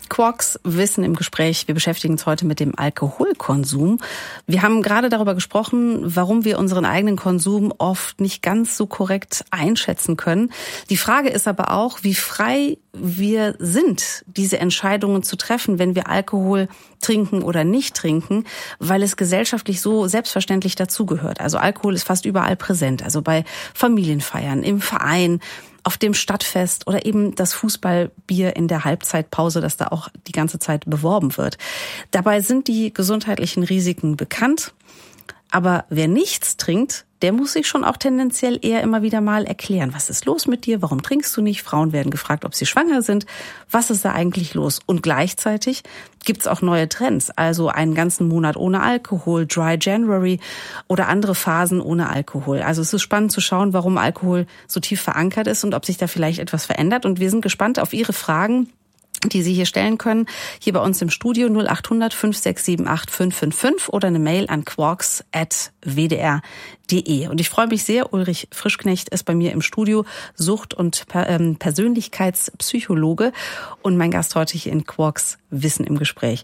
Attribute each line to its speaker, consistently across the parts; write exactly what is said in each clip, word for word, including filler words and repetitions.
Speaker 1: Quarks Wissen im Gespräch. Wir beschäftigen uns heute mit dem Alkoholkonsum. Wir haben gerade darüber gesprochen, warum wir unseren eigenen Konsum oft nicht ganz so korrekt einschätzen können. Die Frage ist aber auch, wie frei wir sind, diese Entscheidungen zu treffen, wenn wir Alkohol trinken oder nicht trinken, weil es gesellschaftlich so selbstverständlich dazugehört. Also Alkohol ist fast überall präsent, also bei Familienfeiern, im Verein, auf dem Stadtfest oder eben das Fußballbier in der Halbzeitpause, das da auch die ganze Zeit beworben wird. Dabei sind die gesundheitlichen Risiken bekannt. Aber wer nichts trinkt, der muss sich schon auch tendenziell eher immer wieder mal erklären, was ist los mit dir, warum trinkst du nicht? Frauen werden gefragt, ob sie schwanger sind. Was ist da eigentlich los? Und gleichzeitig gibt's auch neue Trends, also einen ganzen Monat ohne Alkohol, Dry January oder andere Phasen ohne Alkohol. Also es ist spannend zu schauen, warum Alkohol so tief verankert ist und ob sich da vielleicht etwas verändert. Und wir sind gespannt auf Ihre Fragen, die Sie hier stellen können, hier bei uns im Studio null acht hundert fünf sechs sieben acht fünf fünf fünf oder eine Mail an quarks at w d r punkt d e. Und ich freue mich sehr, Ulrich Frischknecht ist bei mir im Studio, Sucht- und ähm, Persönlichkeitspsychologe und mein Gast heute hier in Quarks Wissen im Gespräch.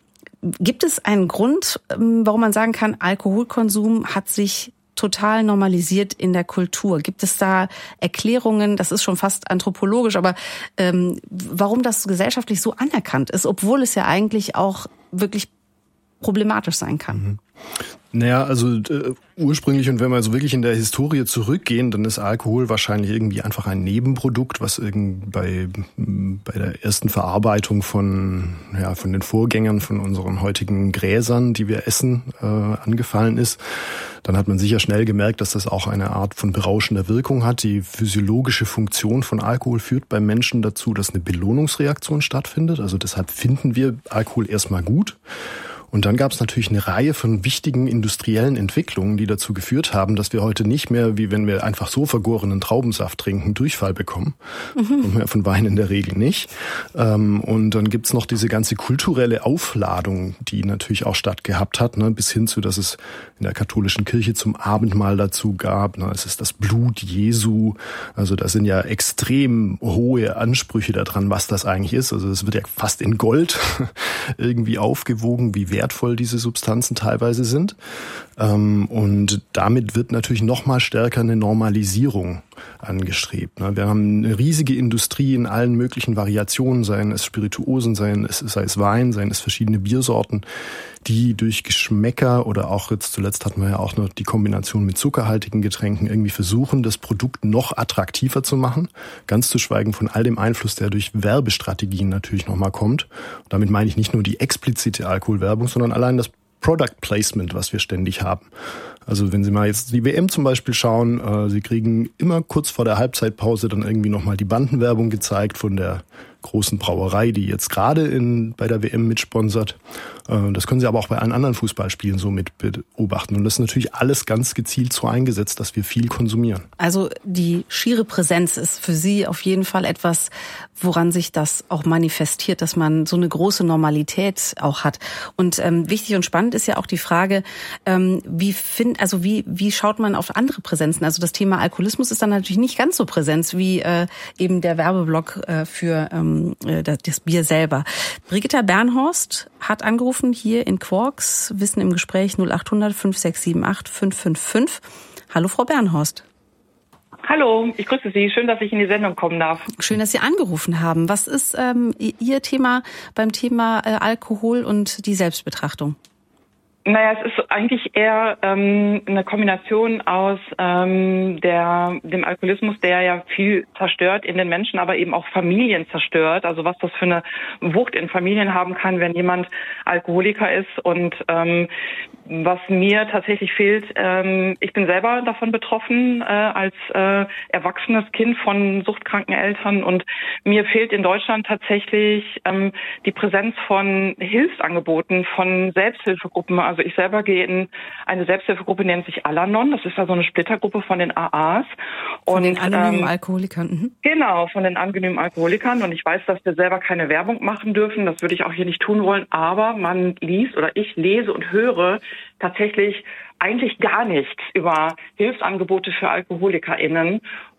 Speaker 1: Gibt es einen Grund, warum man sagen kann, Alkoholkonsum hat sich total normalisiert in der Kultur? Gibt es da Erklärungen, das ist schon fast anthropologisch, aber ähm, warum das gesellschaftlich so anerkannt ist, obwohl es ja eigentlich auch wirklich problematisch sein kann?
Speaker 2: Mhm. Naja, also äh, ursprünglich, und wenn wir also wirklich in der Historie zurückgehen, dann ist Alkohol wahrscheinlich irgendwie einfach ein Nebenprodukt, was irgendwie bei, bei der ersten Verarbeitung von, ja, von den Vorgängern von unseren heutigen Gräsern, die wir essen, äh, angefallen ist. Dann hat man sicher schnell gemerkt, dass das auch eine Art von berauschender Wirkung hat. Die physiologische Funktion von Alkohol führt beim Menschen dazu, dass eine Belohnungsreaktion stattfindet. Also deshalb finden wir Alkohol erstmal gut. Und dann gab es natürlich eine Reihe von wichtigen industriellen Entwicklungen, die dazu geführt haben, dass wir heute nicht mehr, wie wenn wir einfach so vergorenen Traubensaft trinken, Durchfall bekommen. Mhm. Von Wein in der Regel nicht. Und dann gibt's noch diese ganze kulturelle Aufladung, die natürlich auch stattgehabt hat, bis hin zu, dass es in der katholischen Kirche zum Abendmahl dazu gab. Es ist das Blut Jesu. Also da sind ja extrem hohe Ansprüche daran, was das eigentlich ist. Also es wird ja fast in Gold irgendwie aufgewogen, wie wertvoll diese Substanzen teilweise sind. Und damit wird natürlich noch mal stärker eine Normalisierung angestrebt. Wir haben eine riesige Industrie in allen möglichen Variationen, seien es Spirituosen, seien es, sei es Wein, seien es verschiedene Biersorten, die durch Geschmäcker oder auch jetzt zuletzt hatten wir ja auch noch die Kombination mit zuckerhaltigen Getränken irgendwie versuchen, das Produkt noch attraktiver zu machen. Ganz zu schweigen von all dem Einfluss, der durch Werbestrategien natürlich nochmal kommt. Und damit meine ich nicht nur die explizite Alkoholwerbung, sondern allein das Product Placement, was wir ständig haben. Also wenn Sie mal jetzt die W M zum Beispiel schauen, äh, Sie kriegen immer kurz vor der Halbzeitpause dann irgendwie nochmal die Bandenwerbung gezeigt von der großen Brauerei, die jetzt gerade in bei der W M mitsponsert. Äh, das können Sie aber auch bei allen anderen Fußballspielen so mit beobachten. Und das ist natürlich alles ganz gezielt so eingesetzt, dass wir viel konsumieren.
Speaker 1: Also die schiere Präsenz ist für Sie auf jeden Fall etwas, woran sich das auch manifestiert, dass man so eine große Normalität auch hat. Und ähm, wichtig und spannend ist ja auch die Frage, ähm, wie find, also wie wie schaut man auf andere Präsenzen? Also das Thema Alkoholismus ist dann natürlich nicht ganz so präsent wie äh, eben der Werbeblock äh, für ähm, das Bier selber. Brigitta Bernhorst hat angerufen hier in Quarks, Wissen im Gespräch null acht hundert fünf sechs sieben acht fünf fünf fünf. Hallo Frau Bernhorst.
Speaker 3: Hallo, ich grüße Sie. Schön, dass ich in die Sendung kommen darf.
Speaker 1: Schön, dass Sie angerufen haben. Was ist ähm, Ihr Thema beim Thema äh, Alkohol und die Selbstbetrachtung?
Speaker 3: Naja, es ist eigentlich eher ähm, eine Kombination aus ähm, der dem Alkoholismus, der ja viel zerstört in den Menschen, aber eben auch Familien zerstört. Also was das für eine Wucht in Familien haben kann, wenn jemand Alkoholiker ist. Und ähm, was mir tatsächlich fehlt, ähm, ich bin selber davon betroffen äh, als äh, erwachsenes Kind von suchtkranken Eltern. Und mir fehlt in Deutschland tatsächlich ähm, die Präsenz von Hilfsangeboten, von Selbsthilfegruppen. Also ich selber gehe in eine Selbsthilfegruppe, nennt sich Al-Anon. Das ist ja so eine Splittergruppe von den A As.
Speaker 1: Von
Speaker 3: und,
Speaker 1: den anonymen
Speaker 3: ähm,
Speaker 1: Alkoholikern. Mhm.
Speaker 3: Genau, von den anonymen Alkoholikern. Und ich weiß, dass wir selber keine Werbung machen dürfen. Das würde ich auch hier nicht tun wollen. Aber man liest oder ich lese und höre tatsächlich eigentlich gar nichts über Hilfsangebote für AlkoholikerInnen.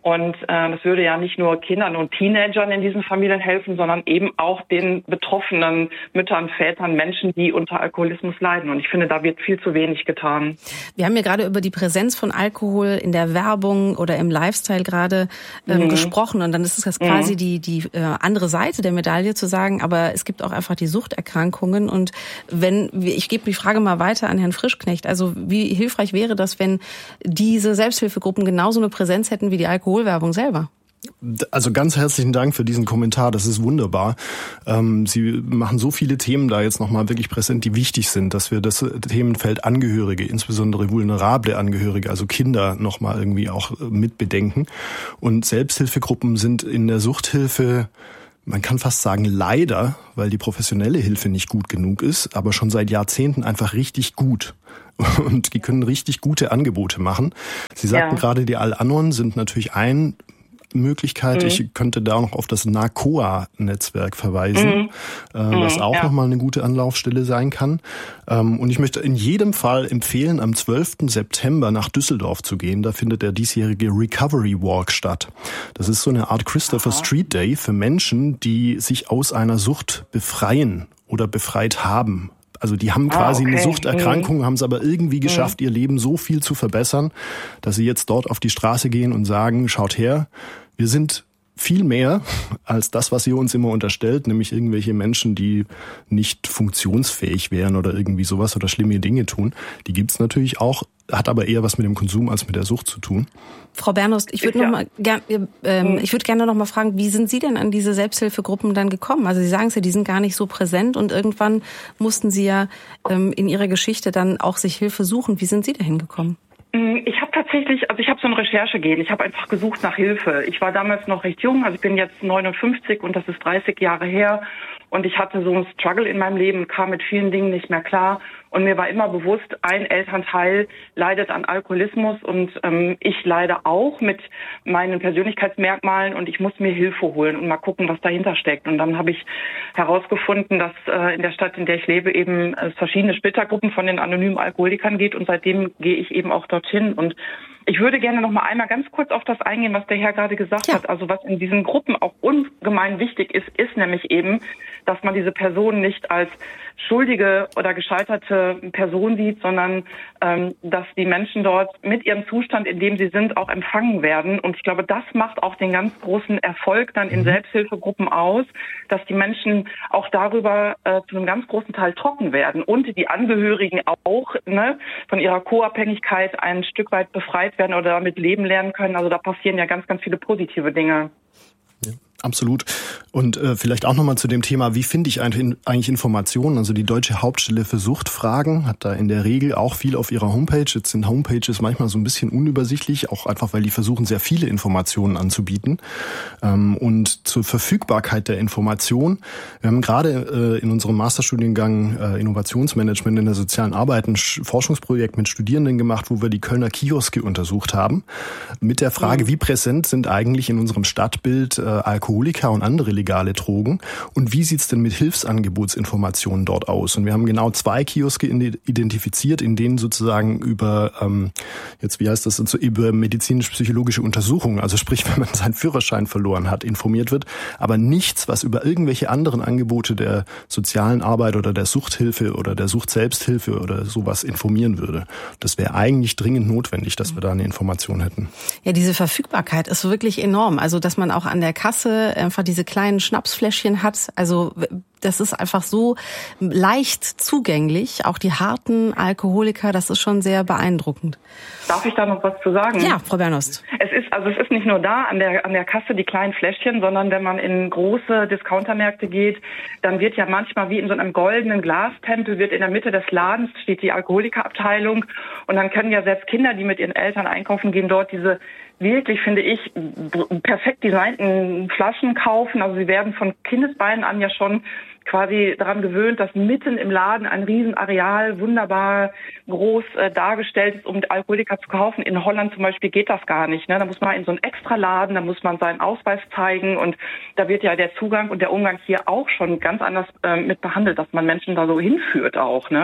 Speaker 3: Und äh, das würde ja nicht nur Kindern und Teenagern in diesen Familien helfen, sondern eben auch den betroffenen Müttern, Vätern, Menschen, die unter Alkoholismus leiden. Und ich finde, da wird viel zu wenig getan.
Speaker 1: Wir haben ja gerade über die Präsenz von Alkohol in der Werbung oder im Lifestyle gerade ähm, mhm. gesprochen. Und dann ist es quasi mhm. die die äh, andere Seite der Medaille zu sagen, aber es gibt auch einfach die Suchterkrankungen. Und wenn, ich gebe die Frage mal weiter an Herrn Frischknecht, also wie hilfreich wäre das, wenn diese Selbsthilfegruppen genauso eine Präsenz hätten wie die Alkoholwerbung selber?
Speaker 2: Also ganz herzlichen Dank für diesen Kommentar, das ist wunderbar. Ähm, Sie machen so viele Themen da jetzt nochmal wirklich präsent, die wichtig sind, dass wir das Themenfeld Angehörige, insbesondere vulnerable Angehörige, also Kinder, nochmal irgendwie auch mitbedenken. Und Selbsthilfegruppen sind in der Suchthilfe, man kann fast sagen leider, weil die professionelle Hilfe nicht gut genug ist, aber schon seit Jahrzehnten einfach richtig gut. Und die können richtig gute Angebote machen. Sie sagten ja. gerade, die Al-Anon sind natürlich ein Möglichkeit. Mhm. Ich könnte da noch auf das NACOA-Netzwerk verweisen, mhm. äh, was auch ja. nochmal eine gute Anlaufstelle sein kann. Ähm, und ich möchte in jedem Fall empfehlen, am zwölften September nach Düsseldorf zu gehen. Da findet der diesjährige Recovery Walk statt. Das ist so eine Art Christopher Aha. Street Day für Menschen, die sich aus einer Sucht befreien oder befreit haben. Also die haben quasi ah, okay. eine Suchterkrankung, mhm. haben es aber irgendwie geschafft, mhm. ihr Leben so viel zu verbessern, dass sie jetzt dort auf die Straße gehen und sagen, schaut her, wir sind viel mehr als das, was ihr uns immer unterstellt, nämlich irgendwelche Menschen, die nicht funktionsfähig wären oder irgendwie sowas oder schlimme Dinge tun. Die gibt's natürlich auch, hat aber eher was mit dem Konsum als mit der Sucht zu tun.
Speaker 1: Frau Bernhust, ich würde ja. noch mal gern, ähm, ich würde gerne noch mal fragen, wie sind Sie denn an diese Selbsthilfegruppen dann gekommen? Also Sie sagen es ja, die sind gar nicht so präsent und irgendwann mussten Sie ja ähm, in Ihrer Geschichte dann auch sich Hilfe suchen. Wie sind Sie dahin gekommen?
Speaker 3: Ich habe tatsächlich, also ich habe so ein Recherchegehen. Ich habe einfach gesucht nach Hilfe. Ich war damals noch recht jung, also ich bin jetzt neunundfünfzig und das ist dreißig Jahre her. Und ich hatte so einen Struggle in meinem Leben, kam mit vielen Dingen nicht mehr klar. Und mir war immer bewusst, ein Elternteil leidet an Alkoholismus und ähm, ich leide auch mit meinen Persönlichkeitsmerkmalen und ich muss mir Hilfe holen und mal gucken, was dahinter steckt. Und dann habe ich herausgefunden, dass äh, in der Stadt, in der ich lebe, eben es verschiedene Splittergruppen von den anonymen Alkoholikern geht und seitdem gehe ich eben auch dorthin. Und ich würde gerne noch mal einmal ganz kurz auf das eingehen, was der Herr gerade gesagt ja. hat. Also was in diesen Gruppen auch ungemein wichtig ist, ist nämlich eben, dass man diese Person nicht als schuldige oder gescheiterte Person sieht, sondern ähm, dass die Menschen dort mit ihrem Zustand, in dem sie sind, auch empfangen werden. Und ich glaube, das macht auch den ganz großen Erfolg dann in Selbsthilfegruppen aus, dass die Menschen auch darüber äh, zu einem ganz großen Teil trocken werden und die Angehörigen auch ne, von ihrer Co-Abhängigkeit ein Stück weit befreit werden oder damit leben lernen können. Also da passieren ja ganz, ganz viele positive Dinge.
Speaker 2: Ja. Absolut. Und äh, vielleicht auch nochmal zu dem Thema, wie finde ich eigentlich Informationen? Also die Deutsche Hauptstelle für Suchtfragen hat da in der Regel auch viel auf ihrer Homepage. Jetzt sind Homepages manchmal so ein bisschen unübersichtlich, auch einfach, weil die versuchen, sehr viele Informationen anzubieten. Ähm, und zur Verfügbarkeit der Information. Wir haben gerade äh, in unserem Masterstudiengang äh, Innovationsmanagement in der sozialen Arbeit ein Forschungsprojekt mit Studierenden gemacht, wo wir die Kölner Kioske untersucht haben. Mit der Frage, wie präsent sind eigentlich in unserem Stadtbild äh, Alkohol Alkoholiker und andere legale Drogen. Und wie sieht's denn mit Hilfsangebotsinformationen dort aus? Und wir haben genau zwei Kioske identifiziert, in denen sozusagen über, ähm, jetzt wie heißt das, so über medizinisch-psychologische Untersuchungen, also sprich, wenn man seinen Führerschein verloren hat, informiert wird, aber nichts, was über irgendwelche anderen Angebote der sozialen Arbeit oder der Suchthilfe oder der Suchtselbsthilfe oder sowas informieren würde. Das wäre eigentlich dringend notwendig, dass wir da eine Information hätten.
Speaker 1: Ja, diese Verfügbarkeit ist wirklich enorm. Also, dass man auch an der Kasse einfach diese kleinen Schnapsfläschchen hat. Also das ist einfach so leicht zugänglich. Auch die harten Alkoholiker, das ist schon sehr beeindruckend.
Speaker 3: Darf ich da noch was zu sagen?
Speaker 1: Ja, Frau Bernhust.
Speaker 3: Es ist also es ist nicht nur da an der an der Kasse die kleinen Fläschchen, sondern wenn man in große Discountermärkte geht, dann wird ja manchmal wie in so einem goldenen Glastempel wird in der Mitte des Ladens steht die Alkoholikerabteilung und dann können ja selbst Kinder, die mit ihren Eltern einkaufen gehen, dort diese wirklich, finde ich, perfekt designten Flaschen kaufen. Also sie werden von Kindesbeinen an ja schon quasi daran gewöhnt, dass mitten im Laden ein Riesenareal wunderbar groß äh, dargestellt ist, um Alkoholiker zu kaufen. In Holland zum Beispiel geht das gar nicht. Ne? Da muss man in so einen Extraladen, da muss man seinen Ausweis zeigen und da wird ja der Zugang und der Umgang hier auch schon ganz anders äh, mit behandelt, dass man Menschen da so hinführt auch, ne?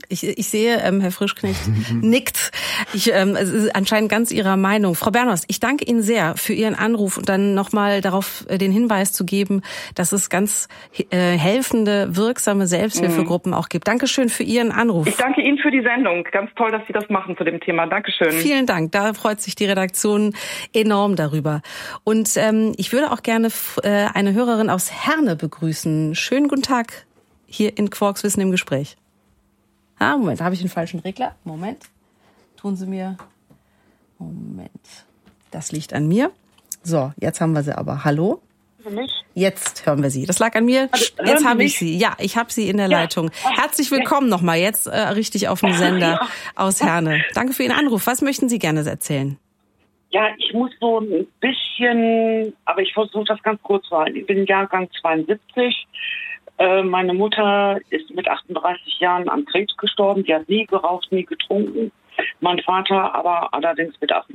Speaker 1: Ich, ich sehe, ähm, Herr Frischknecht nickt. Ich, ähm, es ist anscheinend ganz Ihrer Meinung. Frau Bernhorst, ich danke Ihnen sehr für Ihren Anruf und dann nochmal darauf äh, den Hinweis zu geben, dass es ganz äh, helfende, wirksame Selbsthilfegruppen mhm. auch gibt. Dankeschön für Ihren Anruf.
Speaker 3: Ich danke Ihnen für die Sendung. Ganz toll, dass Sie das machen zu dem Thema. Dankeschön.
Speaker 1: Vielen Dank. Da freut sich die Redaktion enorm darüber. Und ähm, ich würde auch gerne äh, eine Hörerin aus Herne begrüßen. Schönen guten Tag hier in Quarks Wissen im Gespräch. Ah, Moment, da habe ich den falschen Regler. Moment. Tun Sie mir. Moment. Das liegt an mir. So, jetzt haben wir sie aber. Hallo? Jetzt hören wir Sie. Das lag an mir. Jetzt habe ich Sie. Ja, ich habe Sie in der ja. Leitung. Herzlich willkommen ja. nochmal. Jetzt äh, richtig auf dem Sender ja. aus Herne. Danke für Ihren Anruf. Was möchten Sie gerne erzählen?
Speaker 4: Ja, ich muss so ein bisschen, aber ich versuche das ganz kurz zu halten. Ich bin Jahrgang zweiundsiebzig. Meine Mutter ist mit achtunddreißig Jahren an Krebs gestorben. Die hat nie geraucht, nie getrunken. Mein Vater aber allerdings mit